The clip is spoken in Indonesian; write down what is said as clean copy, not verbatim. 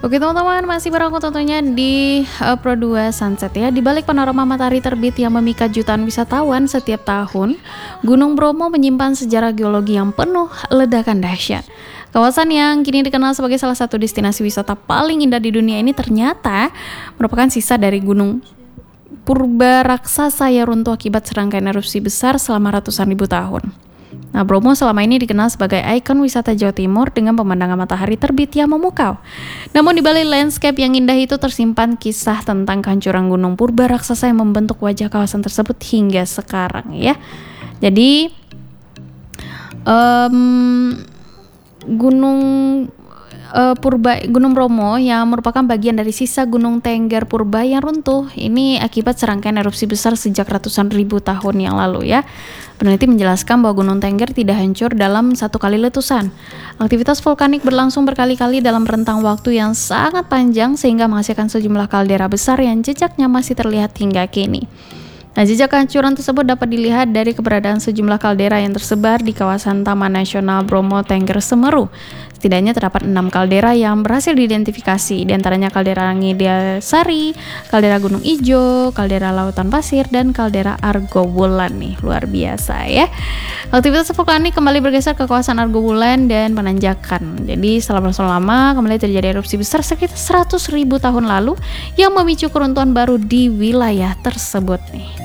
Oke teman-teman, masih bareng aku tentunya di Pro 2 Sunset ya. Di balik panorama matahari terbit yang memikat jutaan wisatawan setiap tahun, Gunung Bromo menyimpan sejarah geologi yang penuh ledakan dahsyat. Kawasan yang kini dikenal sebagai salah satu destinasi wisata paling indah di dunia ini ternyata merupakan sisa dari gunung purba raksasa yang runtuh akibat serangkaian erupsi besar selama ratusan ribu tahun. Nah, Bromo selama ini dikenal sebagai ikon wisata Jawa Timur dengan pemandangan matahari terbit yang memukau. Namun di balik landscape yang indah itu tersimpan kisah tentang kehancuran gunung purba raksasa yang membentuk wajah kawasan tersebut hingga sekarang ya. Jadi Gunung Gunung Bromo yang merupakan bagian dari sisa Gunung Tengger Purba yang runtuh ini akibat serangkaian erupsi besar sejak ratusan ribu tahun yang lalu ya. Peneliti menjelaskan bahwa Gunung Tengger tidak hancur dalam satu kali letusan. Aktivitas vulkanik berlangsung berkali-kali dalam rentang waktu yang sangat panjang sehingga menghasilkan sejumlah kaldera besar yang jejaknya masih terlihat hingga kini. Nah, jejak kehancuran tersebut dapat dilihat dari keberadaan sejumlah kaldera yang tersebar di kawasan Taman Nasional Bromo Tengger Semeru. Setidaknya terdapat 6 kaldera yang berhasil diidentifikasi, di antaranya kaldera Ngida Sari, kaldera Gunung Ijo, kaldera Lautan Pasir, dan kaldera Argowulan nih, luar biasa ya. Aktivitas vulkanik kembali bergeser ke kawasan Argowulan dan menanjakan. Jadi setelah berlangsung lama, kembali terjadi erupsi besar sekitar 100.000 tahun lalu yang memicu keruntuhan baru di wilayah tersebut nih.